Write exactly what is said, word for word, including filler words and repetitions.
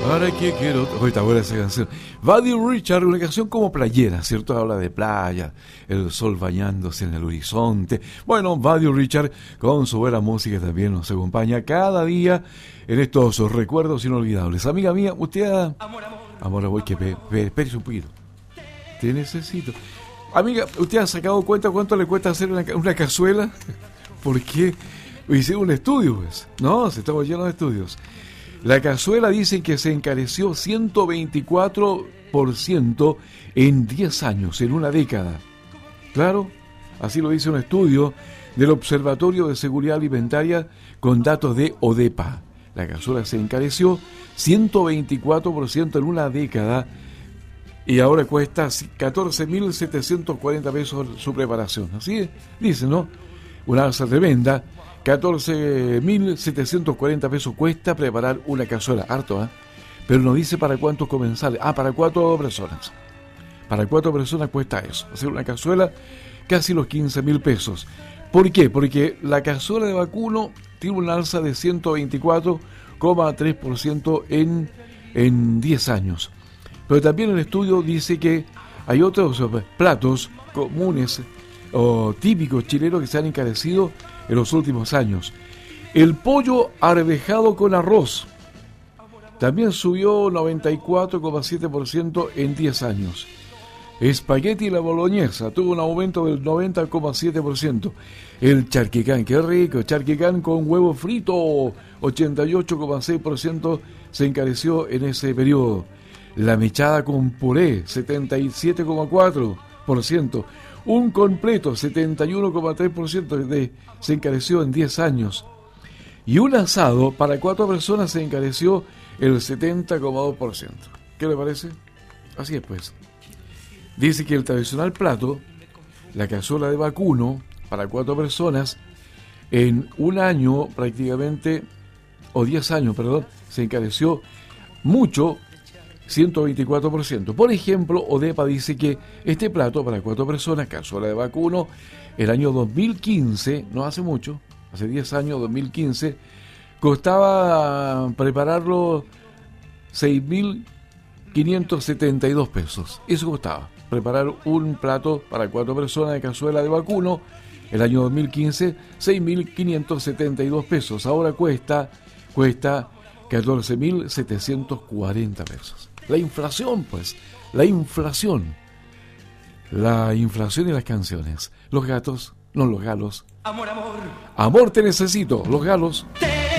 ¿Para qué quiero? Hoy está buena esa canción. Buddy Richard, una canción como playera, ¿cierto? Habla de playa, el sol bañándose en el horizonte. Bueno, Buddy Richard, con su buena música también nos acompaña cada día en estos recuerdos inolvidables. Amiga mía, usted ha... Amor, amor. Amor, amor, que pe, pe, espérese un poquito. Te necesito. Amiga, ¿usted ha sacado cuenta cuánto le cuesta hacer una, una cazuela? ¿Por qué? Hicieron un estudio, pues. No, se estamos llenos de estudios. La cazuela dicen que se encareció ciento veinticuatro por ciento en diez años, en una década. Claro, así lo dice un estudio del Observatorio de Seguridad Alimentaria con datos de ODEPA. La cazuela se encareció ciento veinticuatro por ciento en una década y ahora cuesta catorce mil setecientos cuarenta pesos su preparación. Así dicen, ¿no? Una alza tremenda. catorce mil setecientos cuarenta pesos cuesta preparar una cazuela, harto, ¿eh? Pero no dice para cuántos comensales. Ah, para cuatro personas. Para cuatro personas cuesta eso. Hacer una cazuela, casi los quince mil pesos. ¿Por qué? Porque la cazuela de vacuno tiene una alza de ciento veinticuatro coma tres por ciento en, en diez años. Pero también el estudio dice que hay otros platos comunes o típicos chilenos que se han encarecido en los últimos años. El pollo arvejado con arroz también subió noventa y cuatro coma siete por ciento en diez años. Espagueti y la boloñesa tuvo un aumento del noventa coma siete por ciento. El charquicán, qué rico, charquicán con huevo frito, ochenta y ocho coma seis por ciento se encareció en ese periodo. La mechada con puré, setenta y siete coma cuatro por ciento. Un completo, setenta y uno coma tres por ciento de, se encareció en diez años. Y un asado para cuatro personas se encareció el setenta coma dos por ciento. ¿Qué le parece? Así es, pues. Dice que el tradicional plato, la cazuela de vacuno, para cuatro personas, en un año prácticamente, o diez años, perdón, se encareció mucho, ciento veinticuatro por ciento. Por ejemplo, ODEPA dice que este plato para cuatro personas, cazuela de vacuno, el año dos mil quince, no hace mucho, hace diez años, dos mil quince, costaba prepararlo seis mil quinientos setenta y dos pesos. Eso costaba, preparar un plato para cuatro personas de cazuela de vacuno, el año dos mil quince, seis mil quinientos setenta y dos pesos. Ahora cuesta, cuesta catorce mil setecientos cuarenta pesos. La inflación, pues, la inflación. La inflación y las canciones. Los gatos, no los galos. Amor, amor. Amor te necesito, los galos. Te